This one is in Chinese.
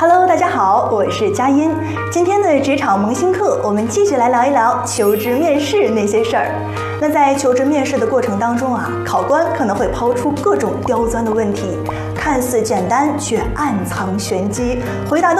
Hello， 大家好，我是佳音。今天的职场萌新课，我们继续来聊一聊求职面试那些事儿。那在求职面试的过程当中考官可能会抛出各种刁钻的问题，看似简单却暗藏玄机，回答的